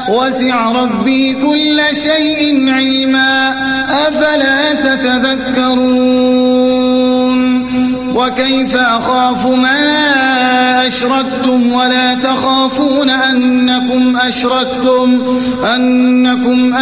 وسع ربي كل شيء علما أفلا تتذكرون وكيف أخاف ما أشركتم ولا تخافون أنكم